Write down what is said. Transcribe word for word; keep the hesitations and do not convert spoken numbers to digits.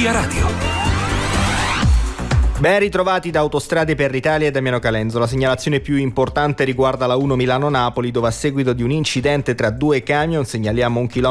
Via Radio. Ben ritrovati da Autostrade per l'Italia e Damiano Calenzo. La segnalazione più importante riguarda la uno Milano-Napoli, dove a seguito di un incidente tra due camion, segnaliamo un chilometro